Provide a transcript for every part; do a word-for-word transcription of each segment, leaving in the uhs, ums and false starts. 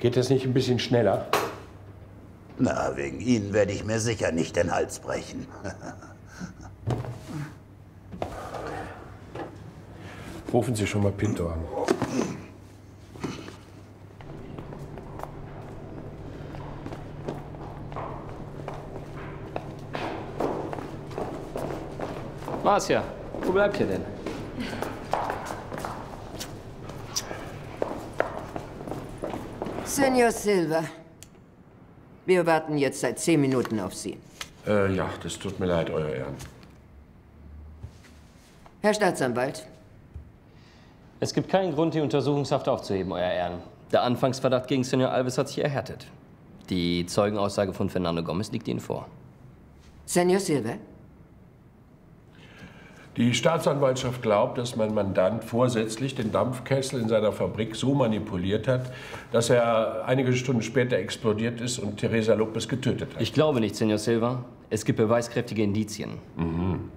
Geht das nicht ein bisschen schneller? Na, wegen Ihnen werde ich mir sicher nicht den Hals brechen. Rufen Sie schon mal Pinto an. Marcia, wo bleibt ihr denn? Senor Silva, wir warten jetzt seit zehn Minuten auf Sie. Äh, ja, das tut mir leid, Euer Ehren. Herr Staatsanwalt. Es gibt keinen Grund, die Untersuchungshaft aufzuheben, Euer Ehren. Der Anfangsverdacht gegen Senor Alves hat sich erhärtet. Die Zeugenaussage von Fernando Gomez liegt Ihnen vor. Senor Silva? Die Staatsanwaltschaft glaubt, dass mein Mandant vorsätzlich den Dampfkessel in seiner Fabrik so manipuliert hat, dass er einige Stunden später explodiert ist und Teresa Lopez getötet hat. Ich glaube nicht, Senor Silva. Es gibt beweiskräftige Indizien. Mhm.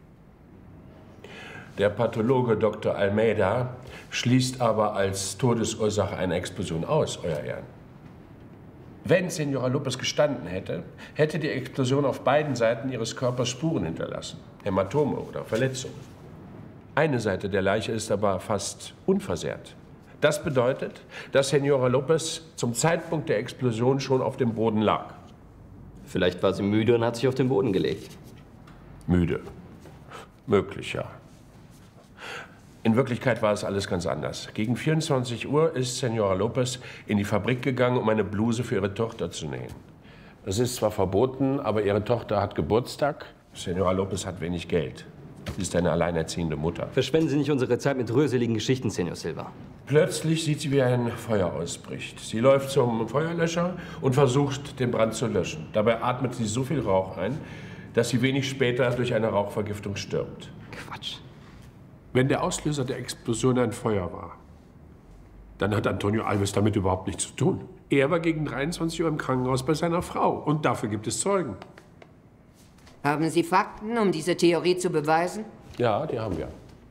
Der Pathologe Doktor Almeida schließt aber als Todesursache eine Explosion aus, Euer Ehren. Wenn Senora Lopez gestanden hätte, hätte die Explosion auf beiden Seiten ihres Körpers Spuren hinterlassen. Hämatome oder Verletzungen. Eine Seite der Leiche ist aber fast unversehrt. Das bedeutet, dass Senora Lopez zum Zeitpunkt der Explosion schon auf dem Boden lag. Vielleicht war sie müde und hat sich auf den Boden gelegt. Müde. Möglich, ja. In Wirklichkeit war es alles ganz anders. Gegen vierundzwanzig Uhr ist Senora Lopez in die Fabrik gegangen, um eine Bluse für ihre Tochter zu nähen. Das ist zwar verboten, aber ihre Tochter hat Geburtstag. Senora Lopez hat wenig Geld. Sie ist eine alleinerziehende Mutter. Verschwenden Sie nicht unsere Zeit mit rührseligen Geschichten, Senor Silva. Plötzlich sieht sie, wie ein Feuer ausbricht. Sie läuft zum Feuerlöscher und versucht, den Brand zu löschen. Dabei atmet sie so viel Rauch ein, dass sie wenig später durch eine Rauchvergiftung stirbt. Quatsch. Wenn der Auslöser der Explosion ein Feuer war, dann hat Antonio Alves damit überhaupt nichts zu tun. Er war gegen dreiundzwanzig Uhr im Krankenhaus bei seiner Frau und dafür gibt es Zeugen. Haben Sie Fakten, um diese Theorie zu beweisen? Ja, die haben wir.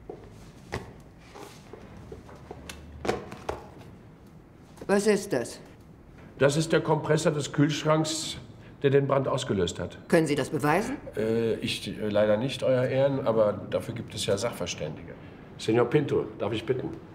Was ist das? Das ist der Kompressor des Kühlschranks, der den Brand ausgelöst hat. Können Sie das beweisen? Äh, ich äh, leider nicht, Euer Ehren, aber dafür gibt es ja Sachverständige. Senor Pinto, darf ich bitten?